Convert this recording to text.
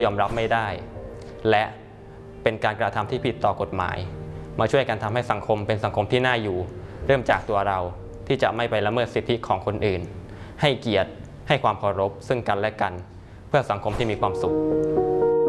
ยอมรับไม่ได้และเป็นการกระทำที่ผิดต่อกฎหมายมาช่วยกันทำให้สังคมเป็นสังคมที่น่าอยู่เริ่มจากตัวเราที่จะไม่ไปละเมิดสิทธิของคนอื่นให้เกียรติให้ความเคารพซึ่งกันและกันเพื่อสังคมที่มีความสุข